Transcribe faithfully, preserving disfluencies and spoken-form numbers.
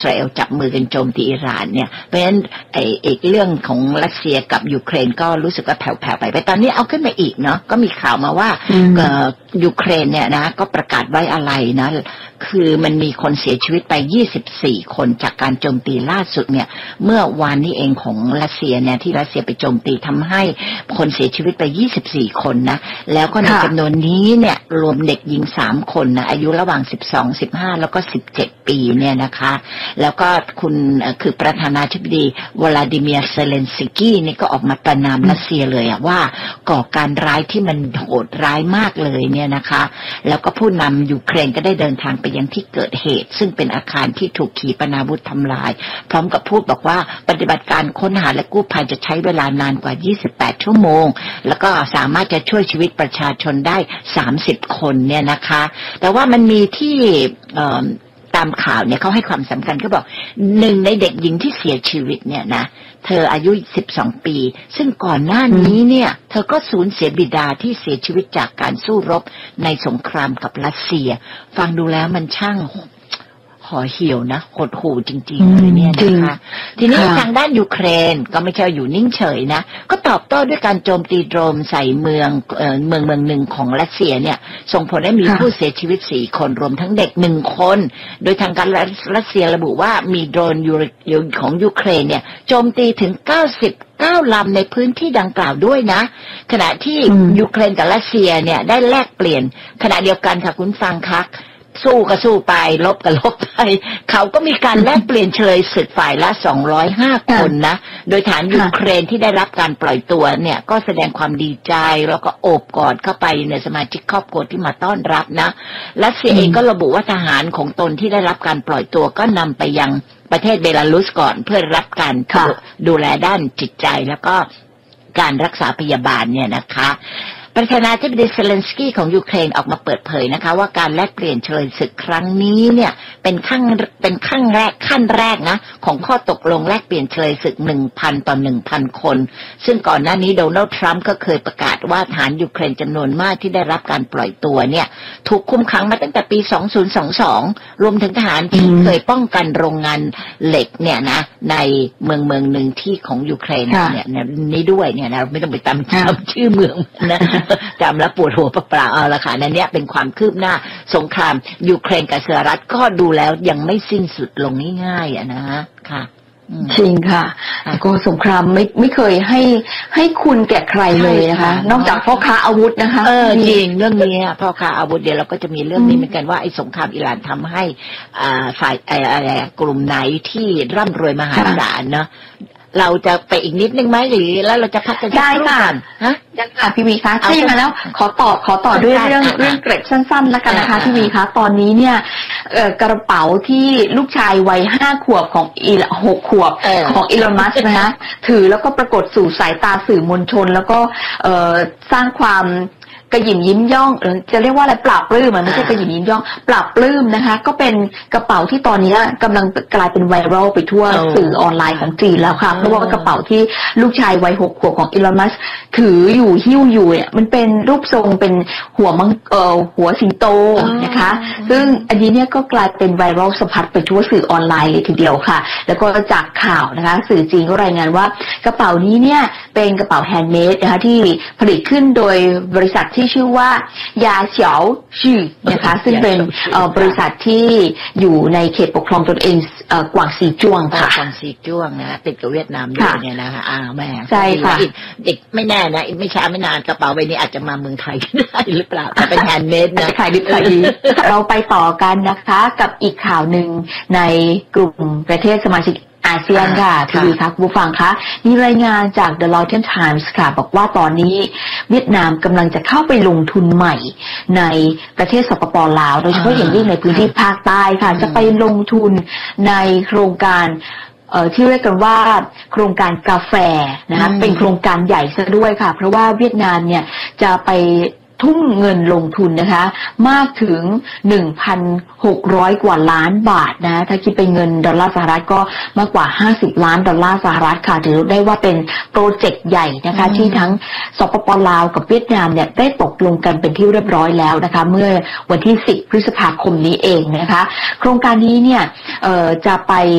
อิสราเอลจับมือกันโจมตีอิหร่านเนี่ยเพราะฉะนั้นไอ้อีกเรื่องของรัสเซียกับยูเครนก็รู้สึกว่าแผ่วๆไปไปตอนนี้เอาขึ้นมาอีกเนาะก็มีข่าวมาว่ายูเครนเนี่ยนะก็ประกาศไว้อะไรนะคือมันมีคนเสียชีวิตไปยี่สิบสี่คนจากการโจมตีล่าสุดเนี่ยเมื่อวานนี้เองของรัสเซียเนี่ยที่รัสเซียไปโจมตีทำให้คนเสียชีวิตไปยี่สิบสี่คนนะแล้วก็ในจำนวนนี้เนี่ยรวมเด็กหญิงสามคนนะอายุระหว่างสิบสอง สิบห้าแล้วก็สิบเจ็ดปีเนี่ยนะคะแล้วก็คุณคือประธานาธิบดีวลาดิเมียร์เซเลนสกี้นี่ก็ออกมาประณามรัสเซียเลยอะว่าก่อการร้ายที่มันโหดร้ายมากเลยเนี่ยนะคะแล้วก็ผู้นำยูเครนก็ได้เดินทางไปยังที่เกิดเหตุซึ่งเป็นอาคารที่ถูกขีปนาวุธทำลายพร้อมกับพูดบอกว่าปฏิบัติการค้นหาและกู้ภัยจะใช้เวลานานกว่ายี่สิบแปดชั่วโมงแล้วก็สามารถจะช่วยชีวิตประชาชนได้สามสิบคนเนี่ยนะคะแต่ว่ามันมีที่ตามข่าวเนี่ยเขาให้ความสำคัญเขาบอกหนึ่งในเด็กหญิงที่เสียชีวิตเนี่ยนะเธออายุสิบสองปีซึ่งก่อนหน้านี้เนี่ยเธอก็สูญเสียบิดาที่เสียชีวิตจากการสู้รบในสงครามกับรัสเซียฟังดูแล้วมันช่างห่อเหี่ยวนะหดหู่จริงๆเลยเนี่ยนะคะทีนี้ทางด้านยูเครนก็ไม่ใช่อยู่นิ่งเฉยนะก็ตอบโต้ด้วยการโจมตีโดรนใส่เมืองเอ่อเมืองเมืองหนึ่งของรัสเซียเนี่ยส่งผลให้มีผู้เสียชีวิตสี่คนรวมทั้งเด็กหนึ่งคนโดยทางการรัสเซียระบุว่ามีโดรนยูของยูเครนเนี่ยโจมตีถึงเก้าสิบเก้าลำในพื้นที่ดังกล่าวด้วยนะขณะที่ยูเครนกับรัสเซียเนี่ยได้แลกเปลี่ยนขณะเดียวกันค่ะคุณฟังคะสู้ก็สู้ไปลบก็ลบไปเขาก็มีการแลกเปลี่ยนเฉลยศึกฝ่ายละสองร้อยห้าคนนะโดยฐานยูเครนที่ได้รับการปล่อยตัวเนี่ยก็แสดงความดีใจแล้วก็โอบกอดเข้าไปในสมาชิกครอบครัวที่มาต้อนรับนะรัสเซียเองก็ระบุว่าทหารของตนที่ได้รับการปล่อยตัวก็นำไปยังประเทศเบลารุสก่อนเพื่อรับการดูแลด้านจิตใจแล้วก็การรักษาพยาบาลเนี่ยนะคะประธานาธิบดีเซเลนสกี้ของยูเครนออกมาเปิดเผยนะคะว่าการแลกเปลี่ยนเฉลยศึกครั้งนี้เนี่ยเป็นขั้นเป็นขั้นแรกขั้นแรกนะของข้อตกลงแลกเปลี่ยนเฉลยศึก หนึ่งพัน ต่อ หนึ่งพัน คนซึ่งก่อนหน้านี้โดนัลด์ทรัมป์ก็เคยประกาศว่าทหารยูเครนจำนวนมากที่ได้รับการปล่อยตัวเนี่ยถูกคุมขังมาตั้งแต่ปีสองพันยี่สิบสองรวมถึงทหารที่เคยป้องกันโรงงานเหล็กเนี่ยนะในเมืองเมืองหนึ่งที่ของยูเครนเนี่ยนี้ด้วยเนี่ยนะไม่ต้องไปจำจำชื่อเมืองนะจำแล้วปวดหัวเปล่าๆเอาละค่ะนั่นเนี่ยเป็นความคืบหน้าสงครามยูเครนกับสหรัฐก็ดูแล้วยังไม่สิ้นสุดลงง่ายๆอ่ะนะค่ะจริงค่ะก็สงครามไม่ไม่เคยให้ให้คุณแก่ใครเลยนะคะนอกจากพ่อค้าอาวุธนะคะเออจริงเรื่องนี้พ่อค้าอาวุธเดี๋ยวเราก็จะมีเรื่องนี้เหมือนกันว่าไอ้สงครามอิหร่านทำให้อ่าฝ่ายอะไรกลุ่มไหนที่ร่ำรวยมหาศาลเนาะเราจะไปอีกนิดนึงไหมหรือแล้วเราจะพักกันได้ค่ะฮะยังค่ะพี่วีคะใช่มาแล้วขอต่อขอต่อด้วยเรื่องเรื่องเกร็ดสั้นๆแล้วกันนะคะพี่วีคะตอนนี้เนี่ยกระเป๋าที่ลูกชายวัยห้าขวบของอีลหกขวบของอีลอนมัสก์นะคะถือแล้วก็ปรากฏสู่สายตาสื่อมวลชนแล้วก็สร้างความกระหยิ่มยิ้มย่องหรือจะเรียกว่าอะไรปราบปลื้มมันไม่ใช่กระหยิ่มยิ้มย่องปราบปลื้มนะคะก็เป็นกระเป๋าที่ตอนนี้กำลังกลายเป็นไวรัลไปทั่วสื่อออนไลน์ของจีนแล้วค่ะเพราะว่ากระเป๋าที่ลูกชายวัยหกขวบของอีลอนมัสก์ถืออยู่หิ้วอยู่เนี่ยมันเป็นรูปทรงเป็นหัวมังเอ่อหัวสิงโตนะคะซึ่งอันนี้เนี่ยก็กลายเป็นไวรัลสะพัดไปทั่วสื่อออนไลน์เลยทีเดียวค่ะแล้วก็จากข่าวนะคะสื่อจีนก็รายงานว่ากระเป๋านี้เนี่ยเป็นกระเป๋าแฮนด์เมดนะคะที่ผลิตขึ้นโดยบริษัทที่ชื่อว่ายาเฉียวชื่อนะคะซึ่งเป็นบริษัทที่อยู่ในเขตปกครองตนเองกวางซีจ้วงค่ะกวางซีจ้วงนะติดกับเวียดนามด้วยเนี่ยนะคะอ้าวแม่ใช่ค่ะเด็กไม่แน่นะไม่ช้าไม่นานกระเป๋าใบนี้อาจจะมาเมืองไทยได้หรือเปล่าแต่เป็นแฮนด์เมดนะขายดิบขายดีเราไปต่อกันนะคะกับอีกข่าวหนึ่งในกลุ่มประเทศสมาชิกอาเซียนค่ะทีวีค่ะคุณผู้ฟังคะมีรายงานจาก The Loyal Times ค่ะบอกว่าตอนนี้เวียดนามกำลังจะเข้าไปลงทุนใหม่ในประเทศสปป.ลาวโดยเฉพาะอย่างยิ่งในพื้นที่ภาคใต้ค่ะจะไปลงทุนในโครงการเอ่อที่เรียกกันว่าโครงการกาแฟนะคะเป็นโครงการใหญ่ซะด้วยค่ะเพราะว่าเวียดนามเนี่ยจะไปทุ่มเงินลงทุนนะคะมากถึง หนึ่งพันหกร้อย กว่าล้านบาทนะถ้าคิดเป็นเงินดอลลาร์สหรัฐก็มากกว่าห้าสิบล้านดอลลาร์สหรัฐค่ะถือได้ว่าเป็นโปรเจกต์ใหญ่นะคะที่ทั้งสปป.ลาวกับเวียดนามเนี่ยได้ตกลงกันเป็นที่เรียบร้อยแล้วนะคะเมื่อวันที่สิบพฤษภาคมนี้เองนะคะโครงการนี้เนี่ยเอ่อจะไป